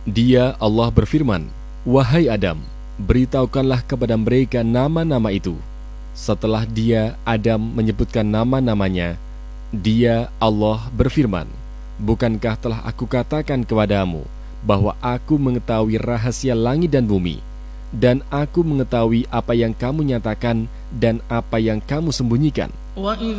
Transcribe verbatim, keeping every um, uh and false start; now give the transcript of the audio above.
Dia Allah berfirman, "Wahai Adam, beritahukanlah kepada mereka nama-nama itu." Setelah dia Adam menyebutkan nama-namanya, dia Allah berfirman, "Bukankah telah aku katakan kepadamu bahwa aku mengetahui rahasia langit dan bumi, dan aku mengetahui apa yang kamu nyatakan dan apa yang kamu sembunyikan?"